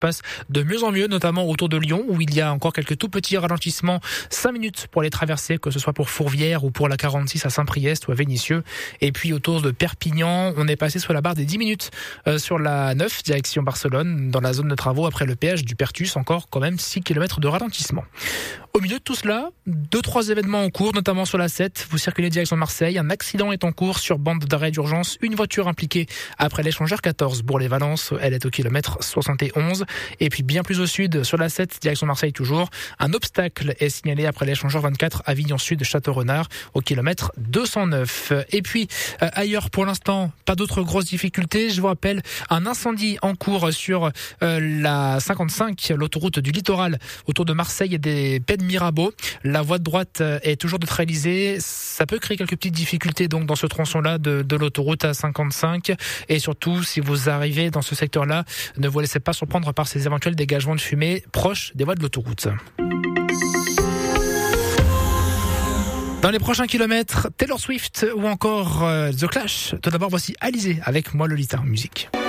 passe de mieux en mieux, notamment autour de Lyon, où il y a encore quelques tout petits ralentissements. 5 minutes pour les traverser, que ce soit pour Fourvière ou pour la 46 à Saint-Priest ou à Vénissieux. Et puis autour de Perpignan, on est passé sur la barre des 10 minutes sur la 9, direction Barcelone, dans la zone de travaux après le péage du Pertus, encore quand même 6 km de ralentissement. Au milieu de tout cela, 2-3 événements en cours, notamment sur la 7. Vous circulez direction Marseille. Un accident est en cours sur bande d'arrêt d'urgence. Une voiture impliquée après l'échangeur 14 Bourg-les-Valences. Elle est au kilomètre 71. Et puis bien plus au sud, sur la 7, direction Marseille toujours. Un obstacle est signalé après l'échangeur 24 Avignon Sud Château-Renard au kilomètre 209. Et puis ailleurs pour l'instant, pas d'autres grosses difficultés. Je vous rappelle un incendie en cours sur la 55, l'autoroute du littoral autour de Marseille et des Pays de Mirabeau. La voie de droite est toujours neutralisée. Ça peut créer quelques petites difficultés donc dans ce tronçon-là de l'autoroute A55. Et surtout, si vous arrivez dans ce secteur-là, ne vous laissez pas surprendre par ces éventuels dégagements de fumée proches des voies de l'autoroute. Dans les prochains kilomètres, Taylor Swift ou encore The Clash. Tout d'abord, voici Alizé avec Moi Lolita en musique.